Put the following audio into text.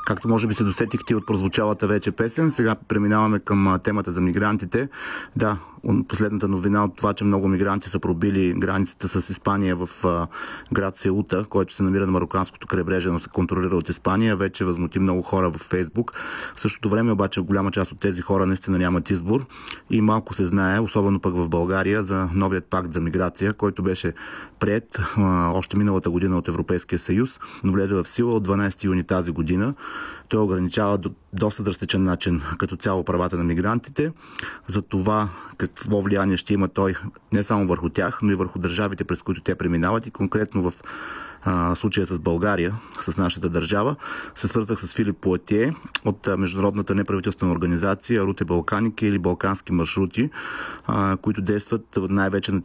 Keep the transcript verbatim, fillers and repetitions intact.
Както може би се досетихте от прозвучалата вече песен, сега преминаваме към темата за мигрантите. Да, последната новина от това, че много мигранти са пробили границата с Испания в град Сеута, който се намира на марокканското крайбрежие, но се контролира от Испания, вече възмути много хора в Фейсбук. В същото време обаче голяма част от тези хора наистина нямат избор и малко се знае, особено пък в България, за новият пакт за миграция, който беше приет а, още миналата година от Европейския съюз, но влезе в сила от дванадесети юни тази година. Той ограничава до доста драстичен начин като цяло правата на мигрантите. За това какво влияние ще има той не само върху тях, но и върху държавите, през които те преминават, и конкретно в а, случая с България, с нашата държава, се свързах с Филип Пуатие от а, международната неправителствена организация Рути Балканики или Балкански маршрути, а, които действат най-вече на